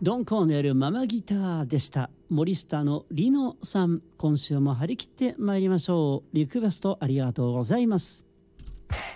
ドン・コーネルママギターでした。森下のリノさん、今週も張り切ってまいりましょう。リクエストありがとうございます。